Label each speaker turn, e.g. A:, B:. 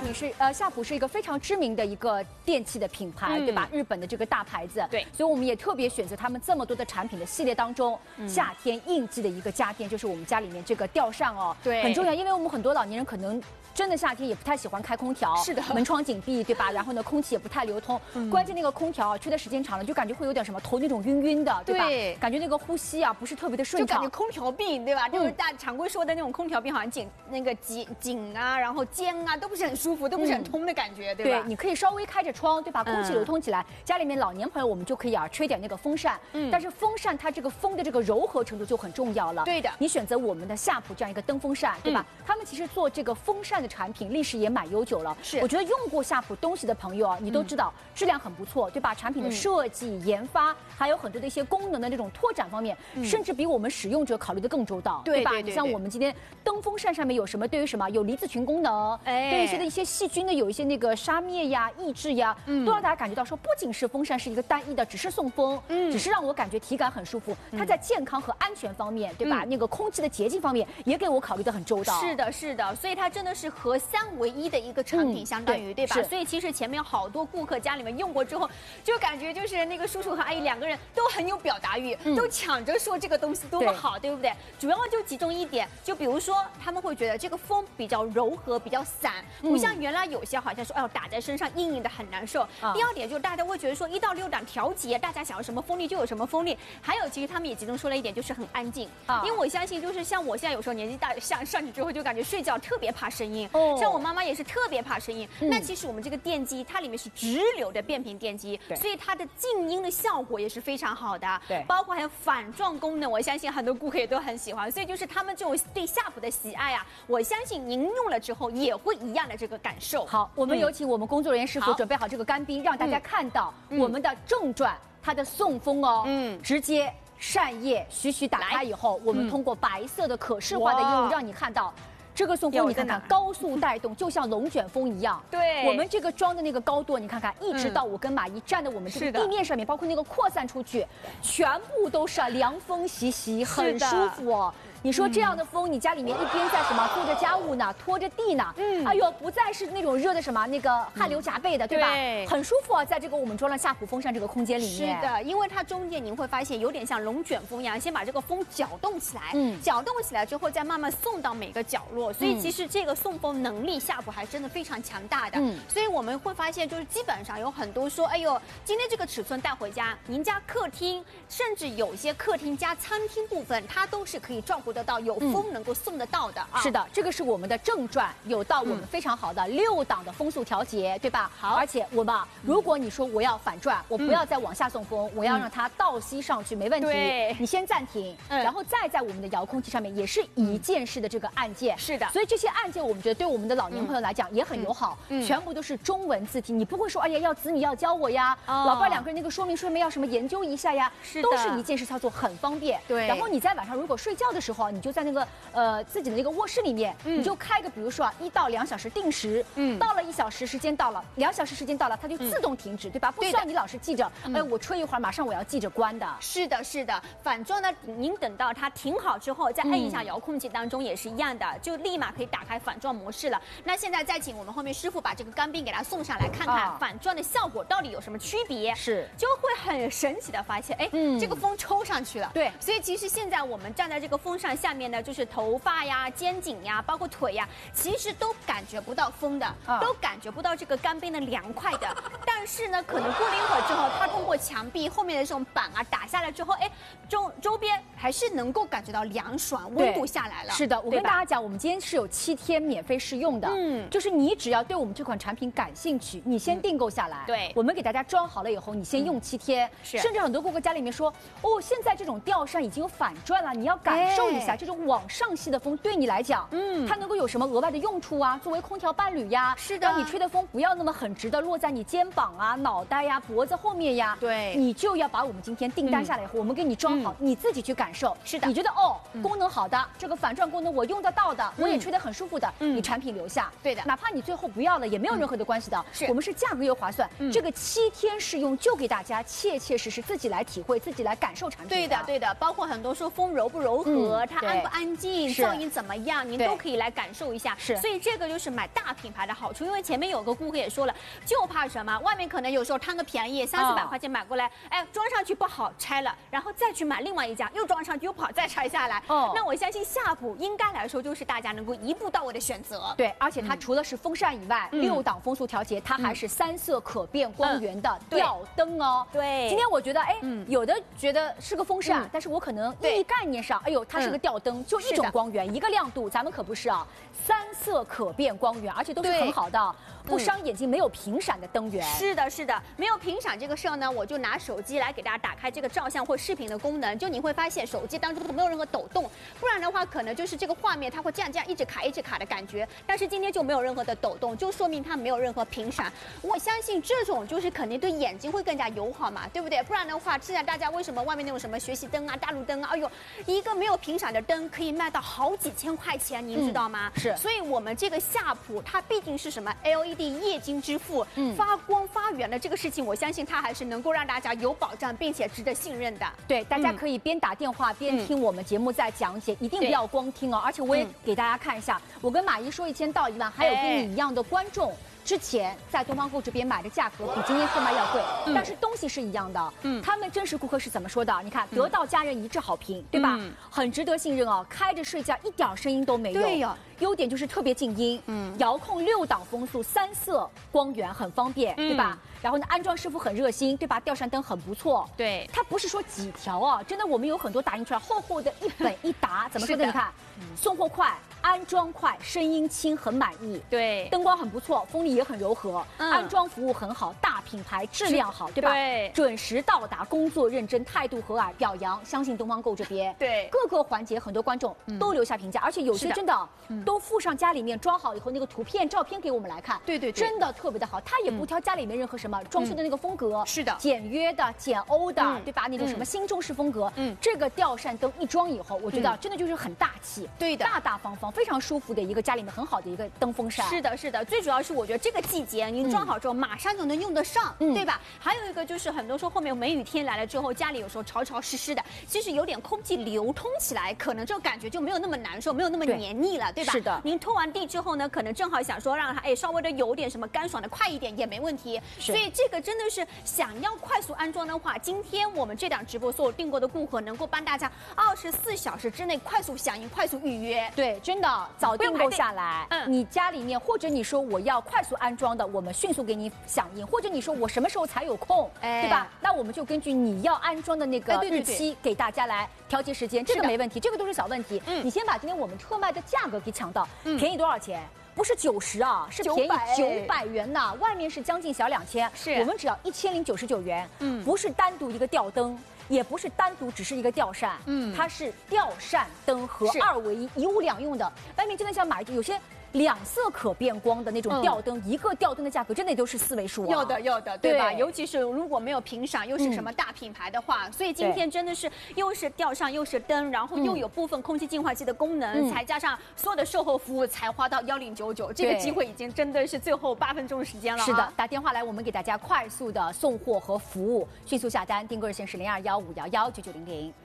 A: 夏普是一个非常知名的一个电器的品牌，对吧？日本的这个大牌子，
B: 对，
A: 所以我们也特别选择他们这么多的产品的系列当中，夏天应季的一个家电就是我们家里面这个吊扇哦，
B: 对，
A: 很重要，因为我们很多老年人可能真的夏天也不太喜欢开空调，
B: 是的，
A: 门窗紧闭，对吧？然后呢，空气也不太流通，关键那个空调吹的时间长了，就感觉会有点什么头那种晕晕的，对吧？对，感觉那个呼吸啊不是特别的顺畅，
B: 就感觉空调病，对吧？就是常规说的那种空调病，好像颈啊，然后肩啊都不是很舒服，都不是很通的感觉，对吧？
A: 对，你可以稍微开着窗，对吧？空气流通起来，家里面老年朋友我们就可以吹点那个风扇，但是风扇它这个风的这个柔和程度就很重要了。
B: 对的，
A: 你选择我们的夏普这样一个灯风扇，对吧？他们其实做这个风扇的产品历史也蛮悠久了。
B: 是，
A: 我觉得用过夏普东西的朋友啊，你都知道质量很不错，对吧？产品的设计、研发，还有很多的一些功能的那种拓展方面，甚至比我们使用者考虑的更周到，对吧？你像我们今天灯风扇上面有什么？对于什么有离子群功能，对一些的一些细菌呢，有一些那个杀灭呀、抑制呀，都让大家感觉到说，不仅是风扇是一个单一的，只是送风，只是让我感觉体感很舒服，它在健康和安全方面，对吧？那个空气的洁净方面也给我考虑的很周到。
B: 是的，是的，所以它真的是合三为一的一个产品，相当于对吧？所以其实前面有好多顾客家里面用过之后，就感觉就是那个叔叔和阿姨两个人都很有表达欲，都抢着说这个东西多么好，对不对？主要就集中一点，就比如说他们会觉得这个风比较柔和，比较散，不像原来有些好像说，哎呦打在身上硬硬的很难受。第二点就是大家会觉得说1到6档调节，大家想要什么风力就有什么风力。还有其实他们也集中说了一点，就是很安静，因为我相信就是像我现在有时候年纪大上去之后，就感觉睡觉特别怕声音，像我妈妈也是特别怕声音。那其实我们这个电机它里面是直流的变频电机，所以它的静音的效果也是非常好的，
A: 对，
B: 包括还有反撞功能，我相信很多顾客也都很喜欢。所以就是他们这种对夏普的喜爱啊，我相信您用了之后也会一样的这个感受。
A: 好，我们有请我们工作人员师傅准备好这个干冰，让大家看到我们的正转它的送风哦，直接扇叶徐徐打开以后，我们通过白色的可视化的烟雾让你看到。这个送风，你看看高速带动，就像龙卷风一样。
B: 对，
A: 我们这个装的那个高度，你看看，一直到我跟马姨站的我们这个地面上面，包括那个扩散出去，全部都是凉风习习，很舒服哦。你说这样的风，你家里面一边在什么做着家务呢，拖着地呢，哎呦，不再是那种热的什么那个汗流浃背的，对吧？很舒服啊，在这个我们装了夏普风扇这个空间里面。
B: 是的，因为它中间您会发现有点像龙卷风一样，先把这个风搅动起来，搅动起来之后再慢慢送到每个角落，所以其实这个送风能力夏普还真的非常强大的。所以我们会发现，就是基本上有很多说，哎呦，今天这个尺寸带回家，您家客厅，甚至有些客厅加餐厅部分，它都是可以照顾得到，有风能够送得到的啊。
A: 是的，这个是我们的正转，有到我们非常好的6档的风速调节，对吧？好，而且我们如果你说我要反转，我不要再往下送风，我要让它倒吸上去，没问题。对，你先暂停，然后再在我们的遥控器上面也是一键式的这个按键。
B: 是的，
A: 所以这些按键我们觉得对我们的老年朋友来讲也很友好，全部都是中文字体，你不会说哎呀要子女要教我呀，老伴2个人那个说明书里面要什么研究一下呀，都是一键式操作，很方便。
B: 对，
A: 然后你在晚上如果睡觉的时候，你就在那个自己的那个卧室里面，你就开个比如说1到2小时定时，到了1小时时间到了，2小时时间到了，它就自动停止，对吧？不需要你老是记着，哎，我吹一会儿，马上我要记着关的。
B: 是的，是的。反正呢，您等到它停好之后，再按一下遥控器当中也是一样的，就立马可以打开反转模式了。那现在再请我们后面师傅把这个干冰给它送上来，看看反转的效果到底有什么区别。
A: 是，
B: 就会很神奇的发现，哎，这个风抽上去了。
A: 对，
B: 所以其实现在我们站在这个风扇下面呢，就是头发呀、肩颈呀，包括腿呀，其实都感觉不到风的，都感觉不到这个干冰的凉快的。但是呢，可能过了一会儿之后，它通过墙壁后面的这种板啊打下来之后，哎，周边还是能够感觉到凉爽，温度下来了。
A: 是的，我跟大家讲，我们今天是有7天免费试用的，就是你只要对我们这款产品感兴趣，你先订购下来，
B: 对，
A: 我们给大家装好了以后，你先用7天，甚至很多顾客家里面说，哦，现在这种吊扇已经有反转了，你要感受一下这种往上吸的风对你来讲，它能够有什么额外的用处啊？作为空调伴侣呀，
B: 是的，
A: 让你吹的风不要那么很直的落在你肩膀啊、脑袋呀、脖子后面呀，
B: 对，
A: 你就要把我们今天订单下来以后，我们给你装好，你自己去感受。
B: 是的，
A: 你觉得哦，功能好的，这个反转功能我用得到的，我也吹得很舒服的，你产品留下。
B: 对的，
A: 哪怕你最后不要了，也没有任何的关系的。我们是价格又划算，这个7天试用就给大家切切实实自己来体会、自己来感受产品。
B: 对的，对的，包括很多说风柔不柔和， 它安不安静，噪音怎么样，您都可以来感受一下。
A: 是，
B: 所以这个就是买大品牌的好处。因为前面有个顾客也说了，就怕什么？外面可能有时候贪个便宜，300-400块钱买过来，哎，装上去不好拆了，然后再去买另外一家，又装上去又不好再拆下来。那我相信夏普应该来说就是大家能够一步到位的选择。
A: 对，而且它除了是风扇以外，6档风速调节，它还是3色可变光源的吊灯哦。
B: 对，
A: 今天我觉得，哎，有的觉得是个风扇，但是我可能意义概念上，哎呦，它是个吊灯，就一种光源，一个亮度，咱们可不是啊，3色可变光源，而且都是很好的，不伤眼睛，没有频闪的灯源。
B: 是的，是的，没有频闪这个事儿呢，我就拿手机来给大家打开这个照相或视频的功能，就你会发现手机当中没有任何抖动，不然的话可能就是这个画面它会这样一直卡的感觉，但是今天就没有任何的抖动，就说明它没有任何频闪。我相信这种就是肯定对眼睛会更加友好嘛，对不对？不然的话，现在大家为什么外面那种什么学习灯啊、大路灯啊，哎呦，一个没有频闪的灯可以卖到好几千块钱，您知道吗？
A: 是，
B: 所以我们这个夏普它毕竟是什么 LED 液晶之父，发光发源的这个事情，我相信它还是能够让大家有保障，并且值得信任的。
A: 对，大家可以边打电话边听我们节目在讲解，一定不要光听哦。而且我也给大家看一下，我跟马姨说1000到1万，还有跟你一样的观众。之前在东方购这边买的价格比今天特卖要贵，但是东西是一样的。他们真实顾客是怎么说的？你看，得到家人一致好评，对吧？很值得信任哦。开着睡觉一点声音都没有。
B: 对呀。
A: 优点就是特别静音，遥控6档风速，3色光源很方便，对吧？然后呢，安装师傅很热心，对吧？吊扇灯很不错，
B: 对，
A: 它不是说几条啊，真的我们有很多打印出来，厚厚的一本一沓，怎么说呢？你看，送货快，安装快，声音轻，很满意。
B: 对，
A: 灯光很不错，风力也很柔和，安装服务很好，大品牌质量好，对吧？
B: 对，
A: 准时到达，工作认真，态度和蔼，表扬，相信东方购这边。
B: 对，
A: 各个环节很多观众都留下评价，而且有些真的都附上家里面装好以后那个图片、照片给我们来看。
B: 对，
A: 真的特别的好，它也不挑家里面任何什么装修的那个风格，
B: 是的，
A: 简约的、简欧的，对吧？那种什么新中式风格，这个吊扇灯一装以后，我觉得真的就是很大气，
B: 对的，
A: 大大方方，非常舒服的一个家里面很好的一个灯风扇。
B: 是的，是的，最主要是我觉得这个季节您装好之后马上就能用得上，对吧？还有一个就是很多说后面梅雨天来了之后，家里有时候潮潮湿湿的，其实有点空气流通起来，可能这个感觉就没有那么难受，没有那么黏腻了，对吧？
A: 是的。
B: 您拖完地之后呢，可能正好想说让它稍微的有点什么干爽的快一点也没问题。所以这个真的是想要快速安装的话，今天我们这档直播所有订购的顾客能够帮大家24小时之内快速响应、快速预约。
A: 对，真的早订购下来，你家里面或者你说我要快速安装的，我们迅速给你响应；或者你说我什么时候才有空，对吧？那我们就根据你要安装的那个日期给大家来调节时间，这个没问题，这个都是小问题。你先把今天我们特卖的价格给抢到，便宜多少钱？不是90啊，是便宜900元呐，外面是将近小2000，我们只要1099元。不是单独一个吊灯，也不是单独只是一个吊扇，它是吊扇灯和2为1，一物两用的。外面真的像买有些2色可变光的那种吊灯，一个吊灯的价格真的都是4位数啊。
B: 有的，对吧？尤其是如果没有频闪，又是什么大品牌的话，所以今天真的是又是吊扇又是灯，然后又有部分空气净化器的功能，才加上所有的售后服务，才花到1099。这个机会已经真的是最后8分钟时间了。
A: 是的，打电话来，我们给大家快速的送货和服务，迅速下单，订购热线是0215119900。